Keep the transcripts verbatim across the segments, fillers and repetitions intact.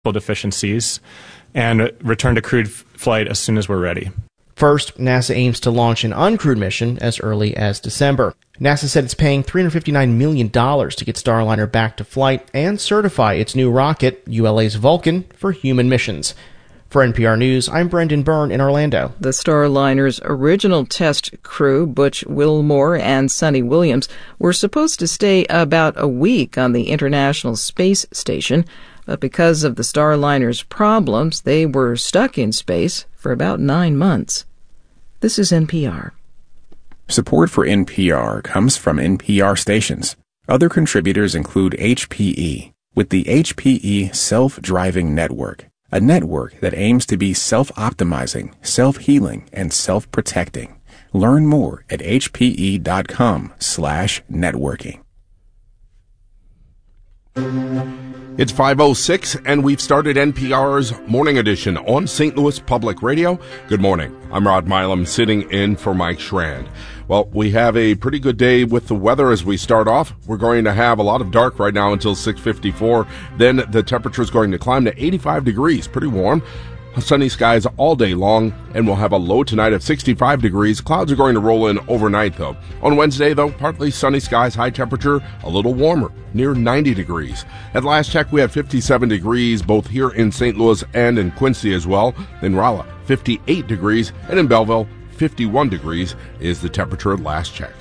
deficiencies and return to crewed flight as soon as we're ready. First, NASA aims to launch an uncrewed mission as early as December. NASA said it's paying three hundred fifty-nine million dollars to get Starliner back to flight and certify its new rocket, U L A's Vulcan, for human missions. For N P R News, I'm Brendan Byrne in Orlando. The Starliner's original test crew, Butch Wilmore and Sonny Williams, were supposed to stay about a week on the International Space Station, but because of the Starliner's problems, they were stuck in space for about nine months. This is N P R. Support for N P R comes from N P R stations. Other contributors include H P E, with the H P E Self-Driving Network, a network that aims to be self-optimizing, self-healing, and self-protecting. Learn more at hpe.com slash networking. It's five oh six, and we've started N P R's Morning Edition on Saint Louis Public Radio. Good morning. I'm Rod Milam, sitting in for Mike Schrand. Well, we have a pretty good day with the weather as we start off. We're going to have a lot of dark right now until six fifty-four. Then the temperature is going to climb to eighty-five degrees, pretty warm. Sunny skies all day long, and we'll have a low tonight of sixty-five degrees. Clouds are going to roll in overnight, though. On Wednesday, though, partly sunny skies, high temperature, a little warmer, near ninety degrees. At last check, we had fifty-seven degrees, both here in Saint Louis and in Quincy as well. In Rolla, fifty-eight degrees, and in Belleville, fifty-one degrees is the temperature at last check.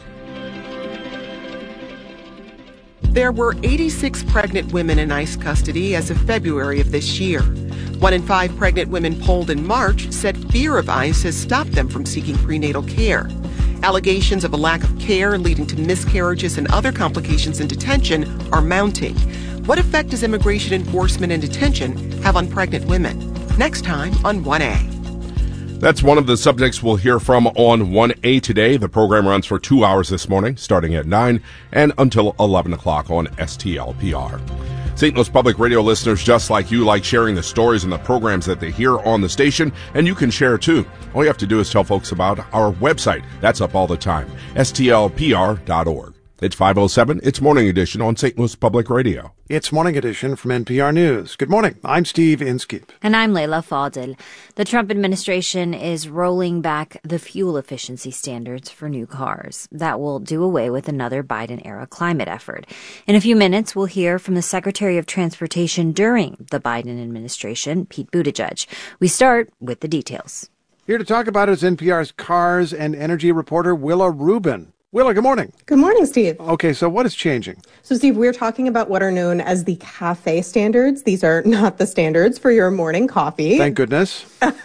There were eighty-six pregnant women in ICE custody as of February of this year. One in five pregnant women polled in March said fear of ICE has stopped them from seeking prenatal care. Allegations of a lack of care leading to miscarriages and other complications in detention are mounting. What effect does immigration enforcement and detention have on pregnant women? Next time on one A. That's one of the subjects we'll hear from on one A today. The program runs for two hours this morning, starting at nine and until eleven o'clock on S T L P R. Saint Louis Public Radio listeners just like you like sharing the stories and the programs that they hear on the station, and you can share too. All you have to do is tell folks about our website. That's up all the time, S T L P R dot org. It's five oh seven. It's Morning Edition on Saint Louis Public Radio. It's Morning Edition from N P R News. Good morning. I'm Steve Inskeep. And I'm Leila Fadel. The Trump administration is rolling back the fuel efficiency standards for new cars. That will do away with another Biden-era climate effort. In a few minutes, we'll hear from the Secretary of Transportation during the Biden administration, Pete Buttigieg. We start with the details. Here to talk about it is N P R's cars and energy reporter Willa Rubin. Willa, good morning. Good morning, Steve. Okay, so what is changing? So, Steve, we're talking about what are known as the CAFE standards. These are not the standards for your morning coffee. Thank goodness.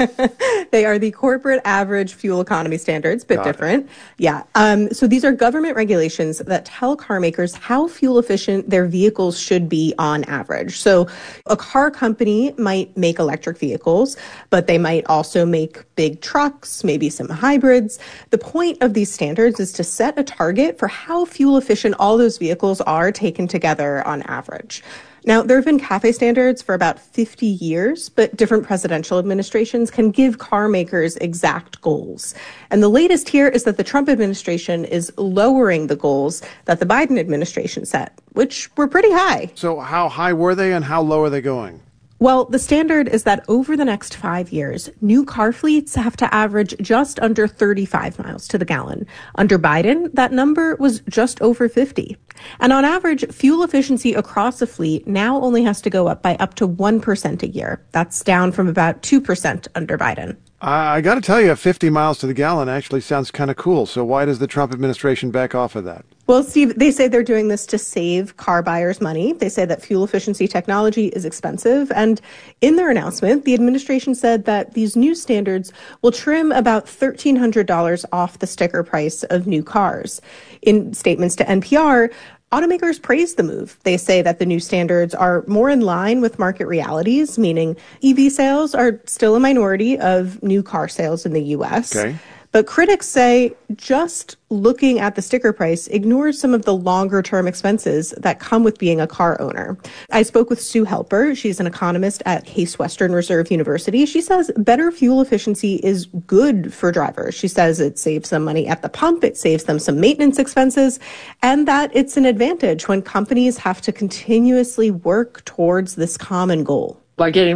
They are the corporate average fuel economy standards, bit Got different. It. Yeah. Um, so these are government regulations that tell car makers how fuel efficient their vehicles should be on average. So a car company might make electric vehicles, but they might also make big trucks, maybe some hybrids. The point of these standards is to set a target for how fuel efficient all those vehicles are taken together on average. Now, there have been CAFE standards for about fifty years, but different presidential administrations can give car makers exact goals. And the latest here is that the Trump administration is lowering the goals that the Biden administration set, which were pretty high. So how high were they and how low are they going? Well, the standard is that over the next five years, new car fleets have to average just under thirty-five miles to the gallon. Under Biden, that number was just over fifty. And on average, fuel efficiency across a fleet now only has to go up by up to one percent a year. That's down from about two percent under Biden. I got to tell you, fifty miles to the gallon actually sounds kind of cool. So why does the Trump administration back off of that? Well, Steve, they say they're doing this to save car buyers money. They say that fuel efficiency technology is expensive. And in their announcement, the administration said that these new standards will trim about thirteen hundred dollars off the sticker price of new cars. In statements to N P R, automakers praise the move. They say that the new standards are more in line with market realities, meaning E V sales are still a minority of new car sales in the U S. Okay. But critics say just looking at the sticker price ignores some of the longer-term expenses that come with being a car owner. I spoke with Sue Helper. She's an economist at Case Western Reserve University. She says better fuel efficiency is good for drivers. She says it saves them money at the pump, it saves them some maintenance expenses, and that it's an advantage when companies have to continuously work towards this common goal. by getting